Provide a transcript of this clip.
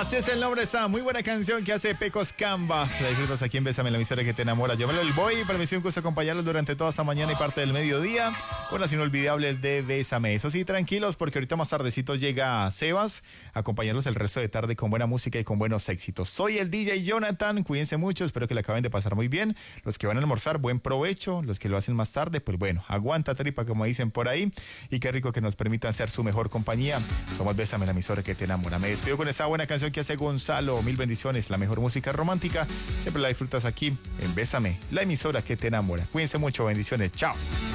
Así es el nombre de esta muy buena canción que hace Pecos Canvas. La disfrutas aquí en Bésame, la emisora que te enamora. Llévalo el boy. Para mí es un gusto acompañarlos durante toda esta mañana y parte del mediodía con las inolvidables de Bésame. Eso sí, tranquilos, porque ahorita más tardecito llega Sebas a acompañarlos el resto de tarde con buena música y con buenos éxitos. Soy el DJ Jonathan. Cuídense mucho. Espero que la acaben de pasar muy bien. Los que van a almorzar, buen provecho. Los que lo hacen más tarde, pues bueno, aguanta tripa, como dicen por ahí. Y qué rico que nos permitan ser su mejor compañía. Somos Bésame, la emisora que te enamora. Me despido con esa buena canción que hace Gonzalo. Mil bendiciones, la mejor música romántica. Siempre la disfrutas aquí en Bésame, la emisora que te enamora. Cuídense mucho, bendiciones. Chao.